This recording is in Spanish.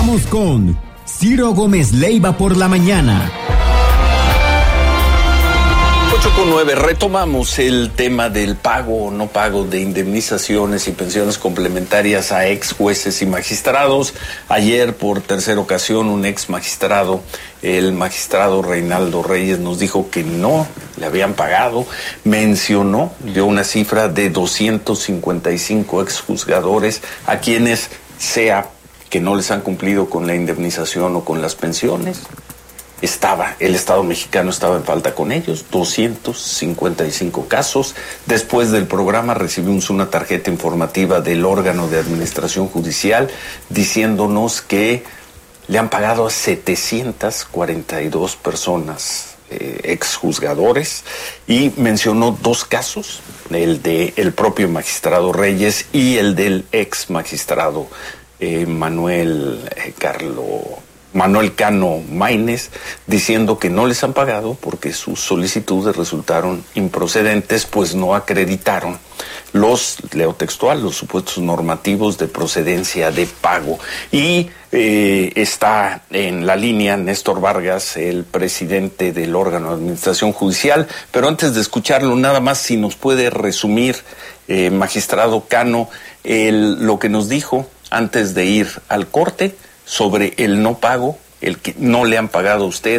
Regresamos con Ciro Gómez Leiva por la mañana. 8:09, retomamos el tema del pago o no pago de indemnizaciones y pensiones complementarias a ex jueces y magistrados. Ayer, por tercera ocasión, un ex magistrado, el magistrado Reinaldo Reyes, nos dijo que no le habían pagado. Mencionó, dio una cifra de 255 ex juzgadores a quienes sea que no les han cumplido con la indemnización o con las pensiones. El Estado mexicano estaba en falta con ellos, 255 casos. Después del programa recibimos una tarjeta informativa del órgano de administración judicial diciéndonos que le han pagado a 742 personas, exjuzgadores, y mencionó dos casos, el del propio magistrado Reyes y el del ex magistrado Manuel Cano Maínez, diciendo que no les han pagado porque sus solicitudes resultaron improcedentes, pues no acreditaron leo textual, los supuestos normativos de procedencia de pago. Y está en la línea Néstor Vargas, el presidente del órgano de administración judicial, pero antes de escucharlo, nada más si nos puede resumir, magistrado Cano, lo que nos dijo antes de ir al corte sobre el no pago, el que no le han pagado a usted